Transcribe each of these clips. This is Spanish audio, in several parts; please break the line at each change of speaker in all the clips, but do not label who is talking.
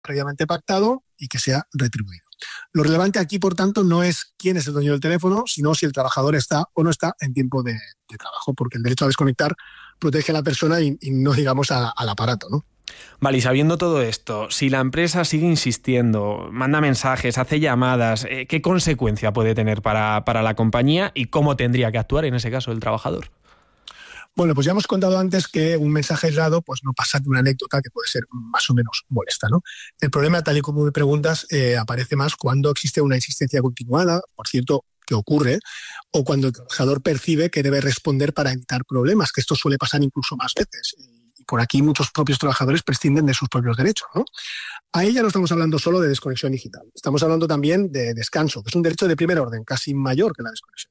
previamente pactado y que sea retribuido. Lo relevante aquí, por tanto, no es quién es el dueño del teléfono, sino si el trabajador está o no está en tiempo de trabajo, porque el derecho a desconectar protege a la persona y no digamos al aparato, ¿no?
Vale, y sabiendo todo esto, si la empresa sigue insistiendo, manda mensajes, hace llamadas, ¿qué consecuencia puede tener para la compañía y cómo tendría que actuar en ese caso el trabajador?
Bueno, pues ya hemos contado antes que un mensaje aislado pues no pasa de una anécdota que puede ser más o menos molesta, ¿no? El problema, tal y como me preguntas, aparece más cuando existe una insistencia continuada, por cierto, que ocurre, o cuando el trabajador percibe que debe responder para evitar problemas, que esto suele pasar incluso más veces. Y por aquí muchos propios trabajadores prescinden de sus propios derechos, ¿no? Ahí ya no estamos hablando solo de desconexión digital, estamos hablando también de descanso, que es un derecho de primer orden, casi mayor que la desconexión,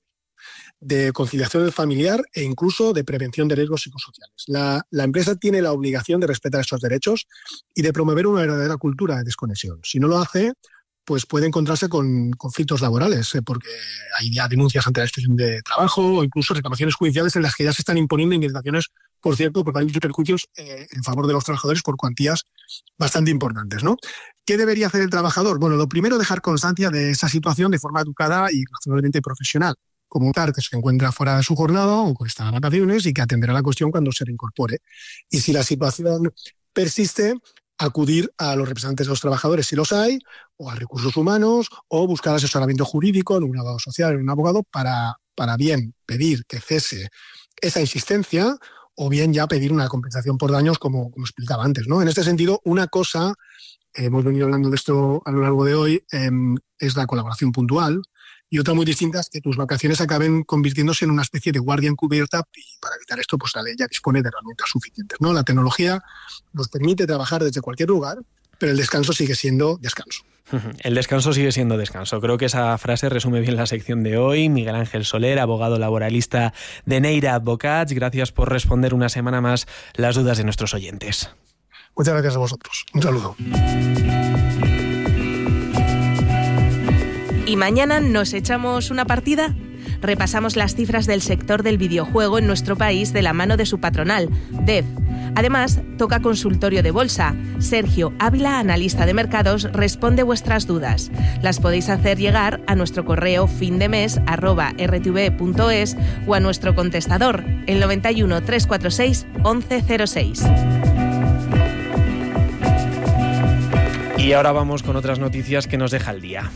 de conciliación familiar e incluso de prevención de riesgos psicosociales. La empresa tiene la obligación de respetar estos derechos y de promover una verdadera cultura de desconexión. Si no lo hace, pues puede encontrarse con conflictos laborales, porque hay ya denuncias ante la Inspección de Trabajo o incluso reclamaciones judiciales en las que ya se están imponiendo indemnizaciones, por cierto, porque hay muchos perjuicios en favor de los trabajadores por cuantías bastante importantes, ¿no? ¿Qué debería hacer el trabajador? Bueno, lo primero, dejar constancia de esa situación de forma educada y razonablemente profesional. Comunicar que se encuentra fuera de su jornada o que está de vacaciones y que atenderá la cuestión cuando se reincorpore. Y si la situación persiste, acudir a los representantes de los trabajadores si los hay, o a recursos humanos, o buscar asesoramiento jurídico en un abogado social, en un abogado, para bien pedir que cese esa insistencia o bien ya pedir una compensación por daños, como explicaba antes, ¿no? En este sentido, una cosa, hemos venido hablando de esto a lo largo de hoy, es la colaboración puntual, y otra muy distinta es que tus vacaciones acaben convirtiéndose en una especie de guardia encubierta, y para evitar esto, pues la ley ya dispone de herramientas suficientes, ¿no? La tecnología nos permite trabajar desde cualquier lugar, pero el descanso sigue siendo descanso.
El descanso sigue siendo descanso. Creo que esa frase resume bien la sección de hoy. Miguel Ángel Soler, abogado laboralista de Neira Advocats, gracias por responder una semana más las dudas de nuestros oyentes.
Muchas gracias a vosotros. Un saludo.
¿Y mañana nos echamos una partida? Repasamos las cifras del sector del videojuego en nuestro país de la mano de su patronal, DEF. Además, toca consultorio de bolsa. Sergio Ávila, analista de mercados, responde vuestras dudas. Las podéis hacer llegar a nuestro correo findemes@rtv.es o a nuestro contestador, el 91 346 1106.
Y ahora vamos con otras noticias que nos deja el día.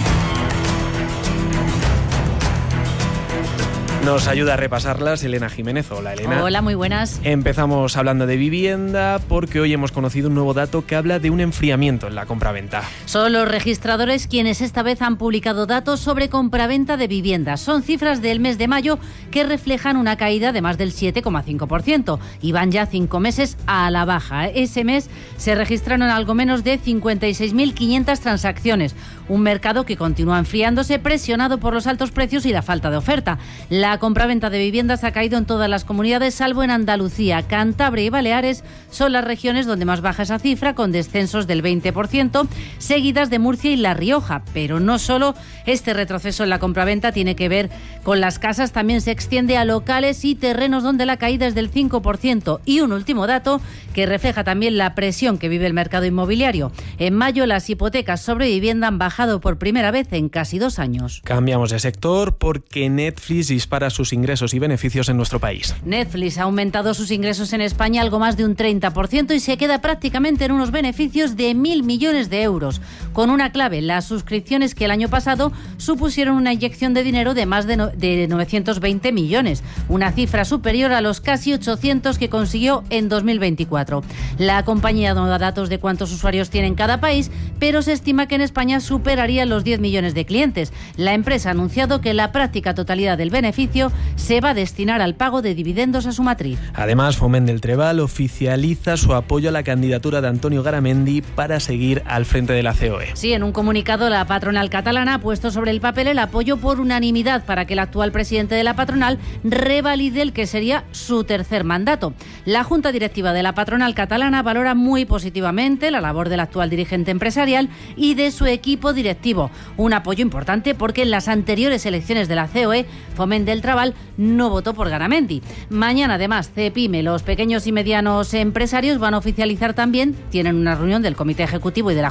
Nos ayuda a repasarlas Elena Jiménez. Hola, Elena.
Hola, muy buenas.
Empezamos hablando de vivienda porque hoy hemos conocido un nuevo dato que habla de un enfriamiento en la compraventa.
Son los registradores quienes esta vez han publicado datos sobre compraventa de viviendas. Son cifras del mes de mayo que reflejan una caída de más del 7,5% y van ya 5 meses a la baja. Ese mes se registraron algo menos de 56.500 transacciones. Un mercado que continúa enfriándose, presionado por los altos precios y la falta de oferta. La compraventa de viviendas ha caído en todas las comunidades, salvo en Andalucía. Cantabria y Baleares son las regiones donde más baja esa cifra, con descensos del 20%, seguidas de Murcia y La Rioja. Pero no solo este retroceso en la compraventa tiene que ver con las casas, también se extiende a locales y terrenos donde la caída es del 5%. Y un último dato que refleja también la presión que vive el mercado inmobiliario. En mayo las hipotecas sobre vivienda han bajado por primera vez en casi 2 años.
Cambiamos de sector porque Netflix dispara sus ingresos y beneficios en nuestro país.
Netflix ha aumentado sus ingresos en España algo más de un 30% y se queda prácticamente en unos beneficios de 1.000 millones de euros. Con una clave, las suscripciones que el año pasado supusieron una inyección de dinero de más de 920 millones, una cifra superior a los casi 800 que consiguió en 2024. La compañía no da datos de cuántos usuarios tiene en cada país, pero se estima que en España superaría los 10 millones de clientes. La empresa ha anunciado que la práctica totalidad del beneficio se va a destinar al pago de dividendos a su matriz.
Además, Foment del Trebal oficializa su apoyo a la candidatura de Antonio Garamendi para seguir al frente de la COE.
Sí, en un comunicado la patronal catalana ha puesto sobre el papel el apoyo por unanimidad para que el actual presidente de la patronal revalide el que sería su tercer mandato. La Junta Directiva de la patronal catalana valora muy positivamente la labor del actual dirigente empresarial y de su equipo directivo. Un apoyo importante porque en las anteriores elecciones de la COE, Foment del Trabal no votó por Garamendi. Mañana, además, CEPIME, los pequeños y medianos empresarios, van a oficializar también, tienen una reunión del Comité Ejecutivo y de la